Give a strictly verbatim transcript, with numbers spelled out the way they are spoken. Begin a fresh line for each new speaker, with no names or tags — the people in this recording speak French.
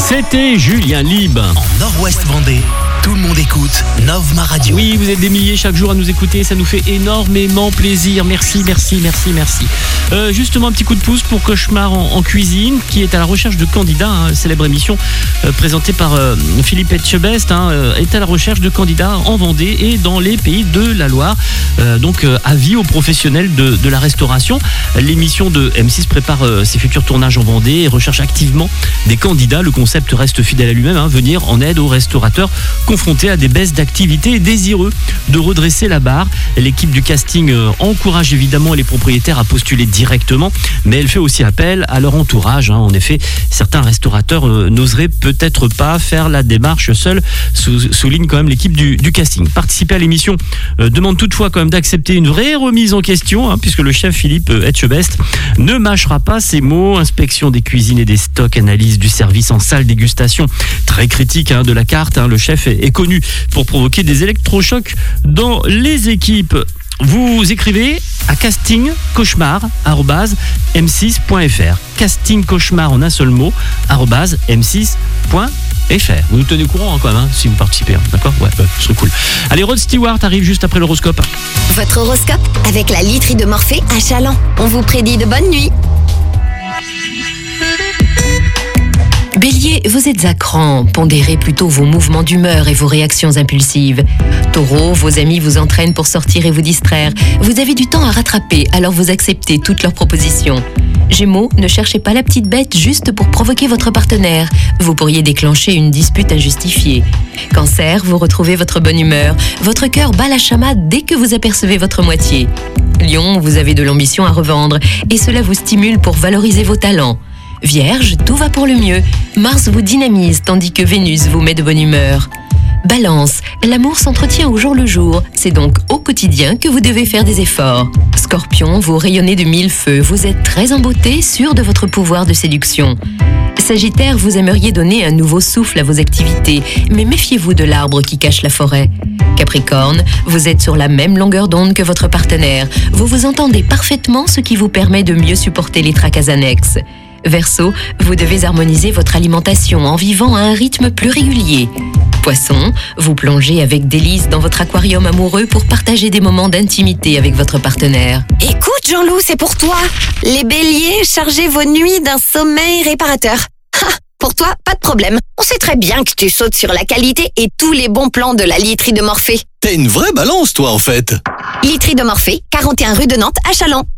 C'était Julien Lieb.
En Nord-Ouest Vendée, tout le monde écoute Novma Radio.
Oui, vous êtes des milliers chaque jour à nous écouter, ça nous fait énormément plaisir. Merci, merci, merci, merci. Euh, justement, un petit coup de pouce pour Cauchemar en, en cuisine, qui est à la recherche de candidats. Hein, célèbre émission euh, présentée par euh, Philippe Etchebest, hein, euh, est à la recherche de candidats en Vendée et dans les pays de la Loire. Euh, donc, euh, avis aux professionnels de, de la restauration. L'émission de M six prépare euh, ses futurs tournages en Vendée et recherche activement des candidats. Le concept reste fidèle à lui-même, hein, venir en aide aux restaurateurs confrontés à des baisses d'activité et désireux de redresser la barre. L'équipe du casting euh, encourage évidemment les propriétaires à postuler directement, mais elle fait aussi appel à leur entourage. Hein. En effet, certains restaurateurs euh, n'oseraient peut-être pas faire la démarche seuls, sou- souligne quand même l'équipe du, du casting. Participer à l'émission euh, demande toutefois quand même d'accepter une vraie remise en question, hein, puisque le chef Philippe Etchebest ne mâchera pas ses mots. Inspection des cuisines et des stocks, analyse du service en salle dégustation, très critique hein, de la carte. Hein. Le chef est, est connu pour provoquer des électrochocs dans les équipes. Vous écrivez à casting cauchemar arobase m six point f r. Casting cauchemar en un seul mot arobase m six point f r. Vous nous tenez au courant hein, quand même, hein, si vous participez. Hein, d'accord ? Ouais, ouais, ce serait cool. Allez, Rod Stewart arrive juste après l'horoscope.
Votre horoscope avec la literie de Morphée à Chaland. On vous prédit de bonnes nuits.
Bélier, vous êtes à cran, pondérez plutôt vos mouvements d'humeur et vos réactions impulsives. Taureau, vos amis vous entraînent pour sortir et vous distraire. Vous avez du temps à rattraper, alors vous acceptez toutes leurs propositions. Gémeaux, ne cherchez pas la petite bête juste pour provoquer votre partenaire. Vous pourriez déclencher une dispute injustifiée. Cancer, vous retrouvez votre bonne humeur. Votre cœur bat la chamade dès que vous apercevez votre moitié. Lion, vous avez de l'ambition à revendre et cela vous stimule pour valoriser vos talents. Vierge, tout va pour le mieux. Mars vous dynamise tandis que Vénus vous met de bonne humeur. Balance, l'amour s'entretient au jour le jour. C'est donc au quotidien que vous devez faire des efforts. Scorpion, vous rayonnez de mille feux. Vous êtes très en beauté, sûr de votre pouvoir de séduction. Sagittaire, vous aimeriez donner un nouveau souffle à vos activités, mais méfiez-vous de l'arbre qui cache la forêt. Capricorne, vous êtes sur la même longueur d'onde que votre partenaire. Vous vous entendez parfaitement, ce qui vous permet de mieux supporter les tracas annexes. Verseau, vous devez harmoniser votre alimentation en vivant à un rythme plus régulier. Poisson, vous plongez avec délice dans votre aquarium amoureux pour partager des moments d'intimité avec votre partenaire.
Écoute Jean-Loup, c'est pour toi. Les béliers, chargez vos nuits d'un sommeil réparateur. Ha, pour toi, pas de problème. On sait très bien que tu sautes sur la qualité et tous les bons plans de la literie de Morphée.
T'es une vraie balance, toi, en fait.
Literie de Morphée, quarante et un rue de Nantes à Chaland.